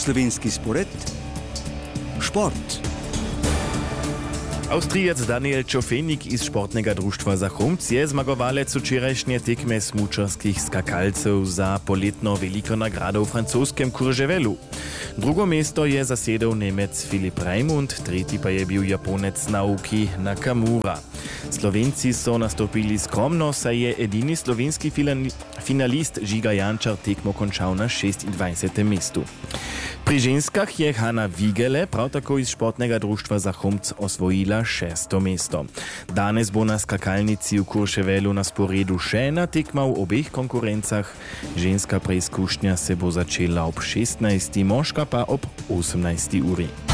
slovenski spored, šport. Austrijec Daniel Čofenik iz športnega društva Zachumc je zmagovalec včerajšnje tekme smučarskih skakalcev za poletno veliko nagrado v francoskem Courchevelu. Drugo mesto je zasedel Nemec Filip Raimund, tretji pa je bil Japonec Naoki Nakamura. Slovenci so nastopili skromno, saj je edini slovenski finalist Žiga Jančar tekmo končal na 26. mestu. Pri ženskah je Hanna Vigele, prav tako iz športnega društva Zachumc, osvojila 6. mesto. Danes bo na skakalnici v Courchevelu na sporedu še ena tekma v obeh konkurencah. Ženska preizkušnja se bo začela ob 16. moška pa ob 18. uri.